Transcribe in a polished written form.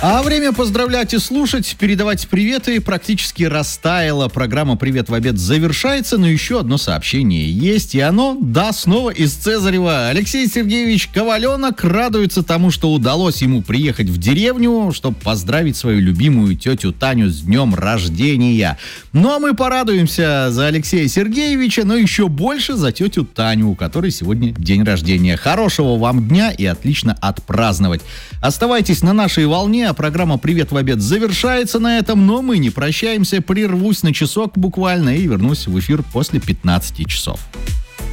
А время поздравлять и слушать, передавать приветы практически растаяло. Программа «Привет в обед» завершается, но еще одно сообщение есть. И оно, снова из Цезарева. Алексей Сергеевич Коваленок радуется тому, что удалось ему приехать в деревню, чтобы поздравить свою любимую тетю Таню с днем рождения. Ну а мы порадуемся за Алексея Сергеевича, но еще больше за тетю Таню, у которой сегодня день рождения. Хорошего вам дня и отлично отпраздновать. Оставайтесь на нашей волне. Программа «Привет в обед» завершается на этом, но мы не прощаемся. Прервусь на часок буквально и вернусь в эфир после 15 часов.